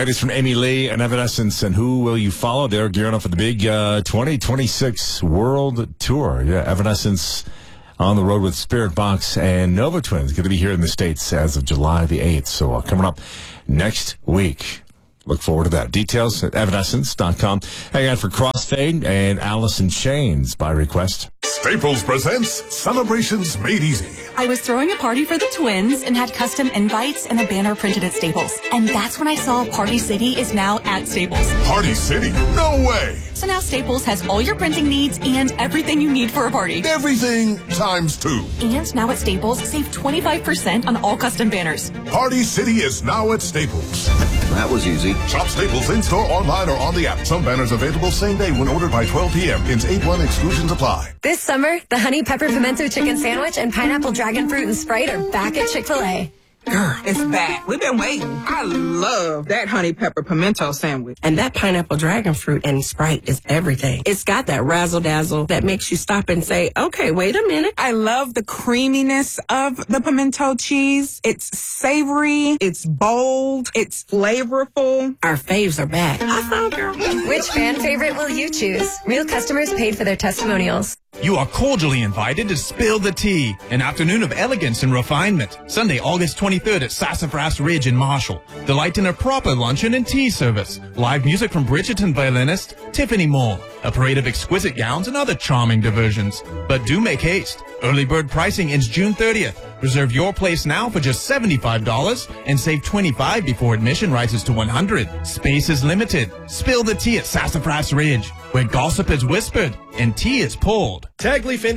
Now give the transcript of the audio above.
Latest from Amy Lee and Evanescence, and who will you follow? They're gearing up for the big 2026 World Tour. Yeah, Evanescence on the road with Spirit Box and Nova Twins. Going to be here in the States as of July the 8th. So coming up next week. Look forward to that. Details at evanescence.com. Hang on for Crossfade and Alice in Chains by request. Staples presents Celebrations Made Easy. I was throwing a party for the twins and had custom invites and a banner printed at Staples. And that's when I saw Party City is now at Staples. Party City? No way! So now Staples has all your printing needs and everything you need for a party. Everything times 2. And now at Staples, save 25% on all custom banners. Party City is now at Staples. That was easy. Shop Staples in-store, online, or on the app. Some banners available same day when ordered by 12 p.m. Ins 8-1 exclusions apply. This summer, the Honey Pepper Pimento Chicken Sandwich and Pineapple Dragon Fruit and Sprite are back at Chick-fil-A. It's back. We've been waiting. I love that honey pepper pimento sandwich. And that pineapple dragon fruit and Sprite is everything. It's got that razzle-dazzle that makes you stop and say, okay, wait a minute. I love the creaminess of the pimento cheese. It's savory. It's bold. It's flavorful. Our faves are back. I found her. Which fan favorite will you choose? Real customers paid for their testimonials. You are cordially invited to Spill the Tea, an afternoon of elegance and refinement. Sunday, August 23rd at Sassafras Ridge in Marshall. Delight in a proper luncheon and tea service. Live music from Bridgerton violinist Tiffany Moore. A parade of exquisite gowns and other charming diversions. But do make haste. Early bird pricing ends June 30th. Reserve your place now for just $75 and save $25 before admission rises to $100. Space is limited. Spill the tea at Sassafras Ridge, where gossip is whispered and tea is pulled. Tagleaf